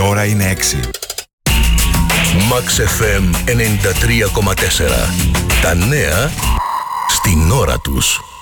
ώρα είναι 6. Max FM 93,4. Τα νέα στην ώρα τους.